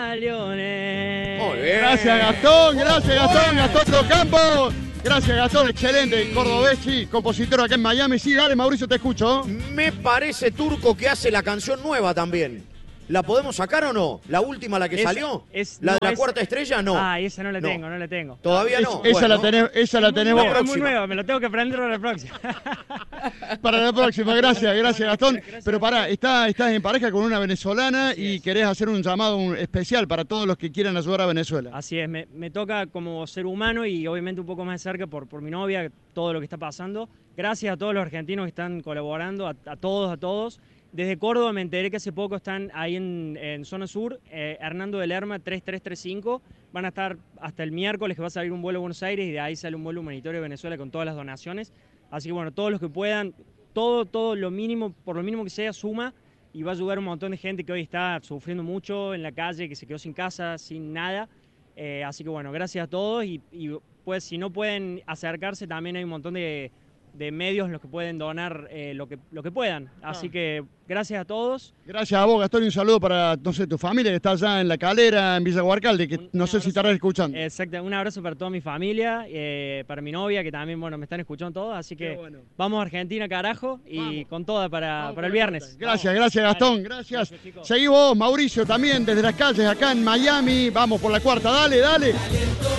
Leonel. Muy bien. Gracias, Gastón, Gastón Campo. Gracias, Gastón, excelente, cordobés, sí, compositor acá en Miami. Sí, dale, Mauricio, te escucho. Me parece, Turco, que hace la canción nueva también. ¿La podemos sacar o no? ¿La última, la que salió? ¿La de la cuarta estrella? No. Ah, esa no la tengo, no la tengo. ¿Todavía no? Esa Bueno. la tenemos. Es muy nueva, me lo tengo que aprender para la próxima. Para la próxima, gracias, Gastón. Pero pará, estás en pareja con una venezolana y querés hacer un llamado especial para todos los que quieran ayudar a Venezuela. Así es, me toca como ser humano y obviamente un poco más de cerca por mi novia, todo lo que está pasando. Gracias a todos los argentinos que están colaborando, a todos. Desde Córdoba me enteré que hace poco están ahí en Zona Sur, Hernando de Lerma 3335. Van a estar hasta el miércoles, que va a salir un vuelo a Buenos Aires y de ahí sale un vuelo humanitario de Venezuela con todas las donaciones. Así que bueno, todos los que puedan, todo lo mínimo, por lo mínimo que sea, suma y va a ayudar a un montón de gente que hoy está sufriendo mucho en la calle, que se quedó sin casa, sin nada. Así que bueno, gracias a todos y pues si no pueden acercarse, también hay un montón de medios en los que pueden donar lo que puedan. Así que gracias a todos. Gracias a vos, Gastón, y un saludo para, no sé, tu familia que está allá en La Calera, en Villa Huarcalde, que no sé si estarás escuchando. Exacto, un abrazo para toda mi familia, para mi novia, que también, bueno, me están escuchando todos, así que vamos a Argentina, carajo, y vamos con toda para el viernes. Gracias, Gastón, gracias. Seguí vos, Mauricio, también desde las calles acá en Miami. Vamos por la cuarta, dale.